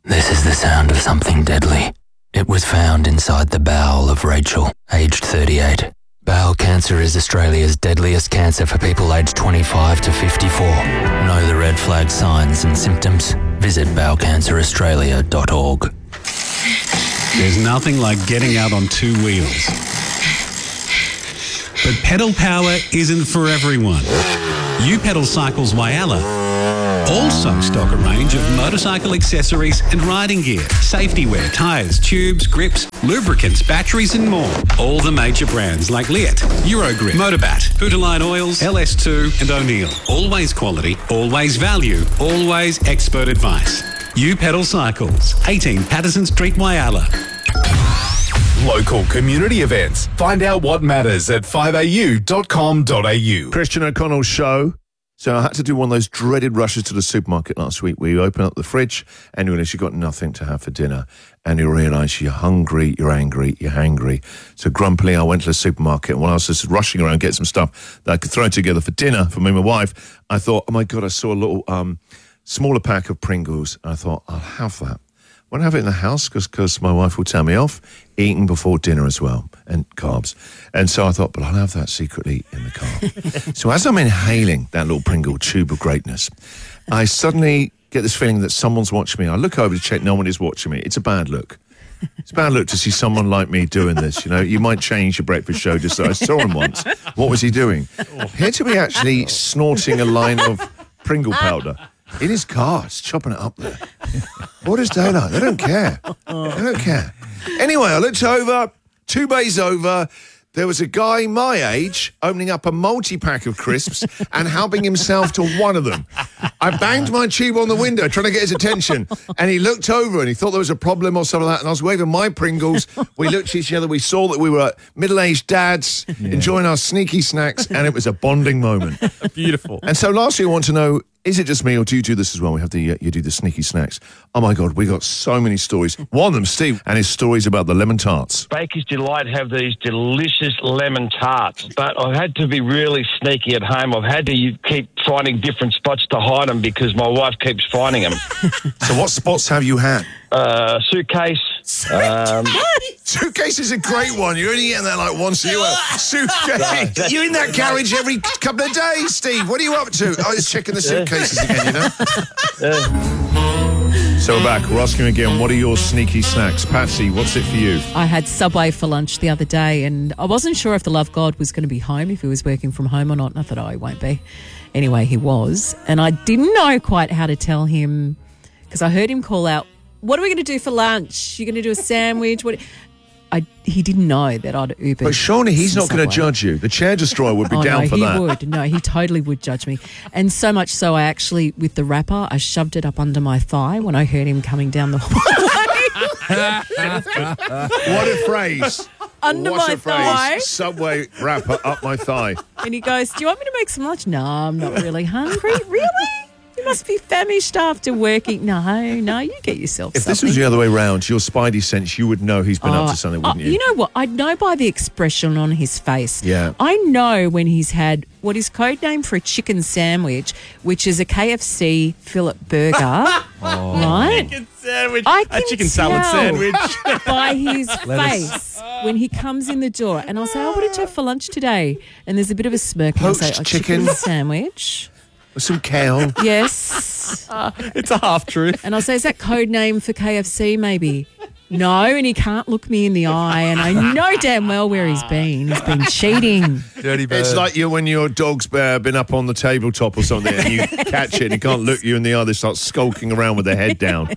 This is the sound of something deadly. It was found inside the bowel of Rachel, aged 38. Bowel cancer is Australia's deadliest cancer for people aged 25 to 54. Know the red flag signs and symptoms? Visit bowelcanceraustralia.org. There's nothing like getting out on two wheels. But pedal power isn't for everyone. U-Pedal Cycles Whyalla also stock a range of motorcycle accessories and riding gear, safety wear, tyres, tubes, grips, lubricants, batteries and more. All the major brands like Leat, Eurogrip, Motorbat, Putaline Oils, LS2 and O'Neill. Always quality, always value, always expert advice. U-Pedal Cycles, 18 Patterson Street, Whyalla. Local community events. Find out what matters at 5au.com.au. Christian O'Connell's show. So I had to do one of those dreaded rushes to the supermarket last week where you open up the fridge and you realise you've got nothing to have for dinner. And you realise you're hungry, you're angry, you're hangry. So grumpily, I went to the supermarket, and while I was just rushing around getting some stuff that I could throw together for dinner for me and my wife, I thought, oh my God, I saw a little smaller pack of Pringles. And I thought, I'll have that. I won't have it in the house because my wife will tell me off, eating before dinner as well, and carbs. And so I thought, but I'll have that secretly in the car. So as I'm inhaling that little Pringle tube of greatness, I suddenly get this feeling that someone's watching me. I look over to check no one is watching me. It's a bad look. It's a bad look to see someone like me doing this, you know. You might change your breakfast show just so I saw him once. What was he doing? Appeared to be actually snorting a line of Pringle powder. In his car, it's chopping it up there. What is daylight? They don't care. They don't care. Anyway, I looked over, 2 bays over, there was a guy my age opening up a multi-pack of crisps and helping himself to one of them. I banged my tube on the window trying to get his attention, and he looked over and he thought there was a problem or something like that, and I was waving my Pringles. We looked at each other, we saw that we were middle-aged dads enjoying our sneaky snacks, and it was a bonding moment. Beautiful. And so lastly, I want to know, is it just me, or do you do this as well? We have the you do the sneaky snacks. Oh my God, we got so many stories. One of them, Steve, and his stories about the lemon tarts. Baker's Delight have these delicious lemon tarts, but I've had to be really sneaky at home. I've had to keep finding different spots to hide them because my wife keeps finding them. So what spots have you had? Suitcase. Suitcase is a great one. You're only getting that like once a year. Suitcase. You're in that garage every couple of days, Steve. What are you up to? Oh, just checking the suitcases again, you know? So we're back. We're asking again, what are your sneaky snacks? Patsy, what's it for you? I had Subway for lunch the other day, and I wasn't sure if the love God was going to be home, if he was working from home or not. And I thought, oh, he won't be. Anyway, he was. And I didn't know quite how to tell him, because I heard him call out, what are we going to do for lunch? You're going to do a sandwich? He didn't know that I'd Ubered. But surely he's not going to judge you. The chair destroyer would be down for that. He would. No, he totally would judge me. And so much so, I actually, with the wrapper, I shoved it up under my thigh when I heard him coming down the hallway. What a phrase. Under my thigh. Subway wrapper up my thigh. And he goes, do you want me to make some lunch? No, I'm not really hungry. Really? You must be famished after working. No, you get yourself If something. this was the other way round, your spidey sense, you would know he's been up to something, wouldn't you? You know what? I'd know by the expression on his face. Yeah. I know when he's had what is codenamed for a chicken sandwich, which is a KFC fillet burger. Right? Chicken sandwich. I A can chicken salad tell sandwich. by his face when he comes in the door. And I'll say, what did you have for lunch today? And there's a bit of a smirk. And I'll say, Poached chicken sandwich. With some kale. Yes. It's a half-truth. And I'll say, is that code name for KFC maybe? No, and he can't look me in the eye, and I know damn well where he's been. He's been cheating. Dirty bird. It's like when your dog's been up on the tabletop or something and you catch it and he can't look you in the eye, they start skulking around with their head down.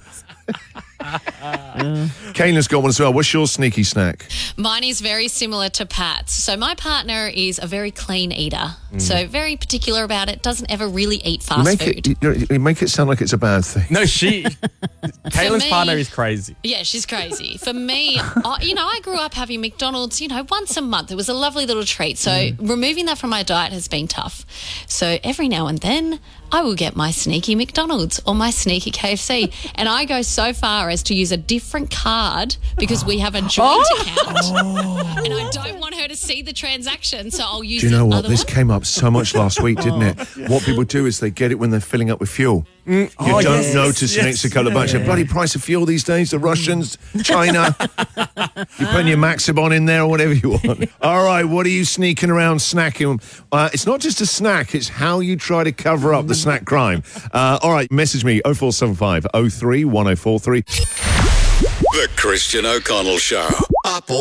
Kayla's got one as well. What's your sneaky snack? Mine is very similar to Pat's. So my partner is a very clean eater. So very particular about it. Doesn't ever really eat fast food. You make it sound like it's a bad thing. No, Caitlin's partner is crazy. Yeah, she's crazy. For me, I grew up having McDonald's, once a month. It was a lovely little treat. So removing that from my diet has been tough. So every now and then I will get my sneaky McDonald's or my sneaky KFC. And I go so far as to use a different card because we have a joint account. And I don't want her to see the transaction, so I'll use Do you know the what? other This one. came up so much last week, didn't it? What people do is they get it when they're filling up with fuel. You don't notice an extra couple of bucks. The bloody price of fuel these days, the Russians, China. You're putting your Maximon in there or whatever you want. All right, what are you sneaking around snacking? It's not just a snack, it's how you try to cover up the snack crime. All right, message me 0475 03 1043. The Christian O'Connell Show. Up all